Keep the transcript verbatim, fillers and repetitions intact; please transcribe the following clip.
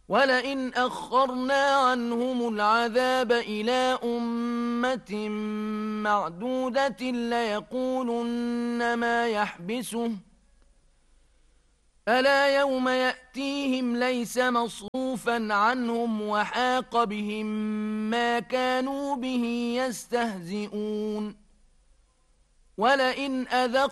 ولئن أخرنا عنهم العذاب إلى أمة معدودة ليقولن ما يحبسه ألا يوم يأتيهم ليس مصروفا عنهم وحاق بهم ما كانوا به يستهزئون ولئن أذقنا